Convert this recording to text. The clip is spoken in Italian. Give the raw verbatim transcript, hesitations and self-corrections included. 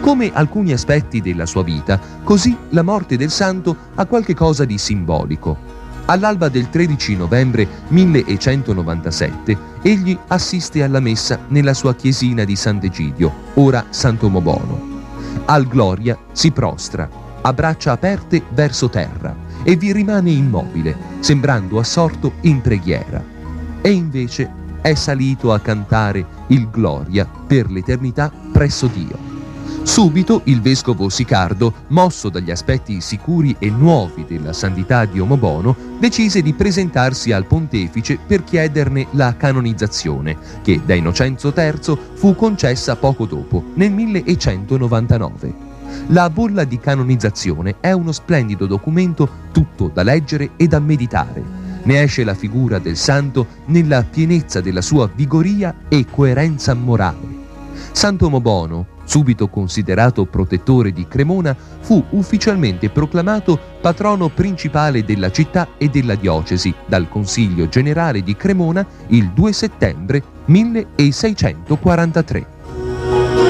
Come alcuni aspetti della sua vita, così la morte del santo ha qualche cosa di simbolico. All'alba del tredici novembre millecentonovantasette, egli assiste alla messa nella sua chiesina di Sant'Egidio, ora Sant'Omobono. Al Gloria si prostra, a braccia aperte verso terra, e vi rimane immobile, sembrando assorto in preghiera. E invece è salito a cantare il Gloria per l'eternità presso Dio. Subito il vescovo Sicardo, mosso dagli aspetti sicuri e nuovi della santità di Omobono, decise di presentarsi al pontefice per chiederne la canonizzazione, che da Innocenzo terzo fu concessa poco dopo, nel millecentonovantanove. La bolla di canonizzazione è uno splendido documento tutto da leggere e da meditare. Ne esce la figura del santo nella pienezza della sua vigoria e coerenza morale. Sant'Omobono, subito considerato protettore di Cremona, fu ufficialmente proclamato patrono principale della città e della diocesi dal Consiglio Generale di Cremona il due settembre milleseicentoquarantatré.